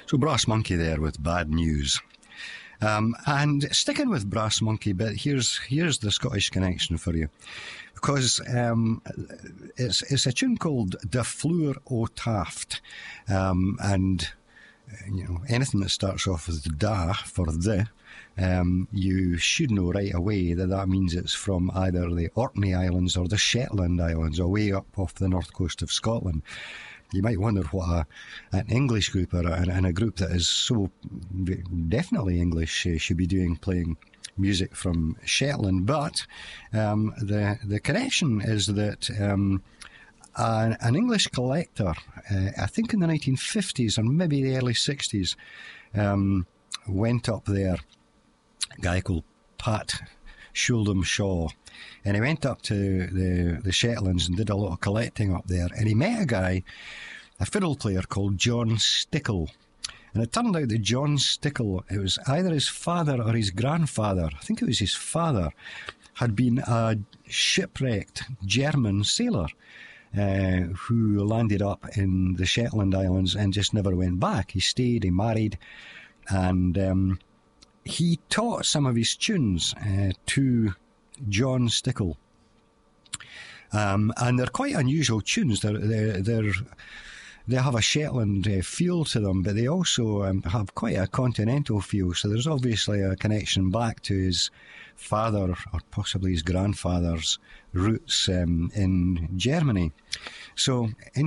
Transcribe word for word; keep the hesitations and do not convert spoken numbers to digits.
So Brass Monkey there with Bad News. Um, and sticking with Brass Monkey, but here's here's the Scottish connection for you. Because um, it's it's a tune called De Fleur o Taft. Um, and, you know, anything that starts off with da for the, um, you should know right away that that means it's from either the Orkney Islands or the Shetland Islands, away up off the north coast of Scotland. You might wonder what a, an English group or a, and a group that is so definitely English uh, should be doing, playing music from Shetland. But um, the the connection is that um, an, an English collector, uh, I think in the nineteen fifties or maybe the early sixties, um, went up there, a guy called Pat Shuldham Shaw, and he went up to the, the Shetlands and did a lot of collecting up there, and he met a guy, a fiddle player called John Stickle. And it turned out that John Stickle, it was either his father or his grandfather, I think it was his father, had been a shipwrecked German sailor uh, who landed up in the Shetland Islands and just never went back. He stayed, he married, and um, he taught some of his tunes uh, to John Stickle. Um, and they're quite unusual tunes. They're, they're, they're, they have a Shetland uh, feel to them, but they also um, have quite a continental feel. So there's obviously a connection back to his father or possibly his grandfather's roots um, in Germany. So